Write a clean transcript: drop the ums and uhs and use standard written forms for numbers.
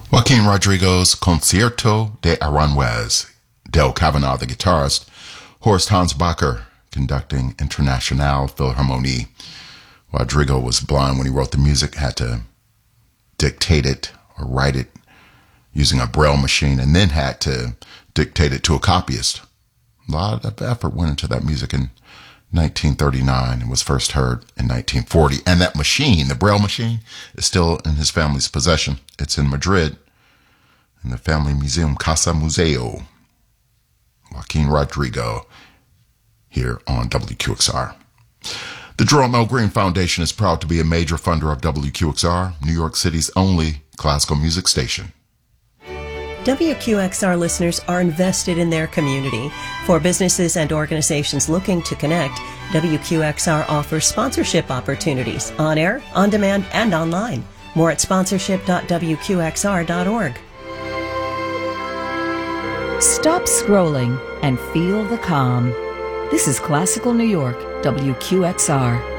Joaquin Rodrigo's Concierto de Aranjuez, Del Cavanagh the guitarist, Horst Hansbacher conducting Internationale Philharmonie. Rodrigo was blind when he wrote the music, had to dictate it or write it using a Braille machine, and then had to dictate it to a copyist. A lot of effort went into that music in 1939 and was first heard in 1940. And that machine, the Braille machine, is still in his family's possession. It's in Madrid in the family museum Casa Museo. Joaquin Rodrigo here on WQXR. The Jerome L. Green Foundation is proud to be a major funder of WQXR, New York City's only classical music station. WQXR listeners are invested in their community. For businesses and organizations looking to connect, WQXR offers sponsorship opportunities on air, on demand, and online. More at sponsorship.wqxr.org. Stop scrolling and feel the calm. This is Classical New York, WQXR.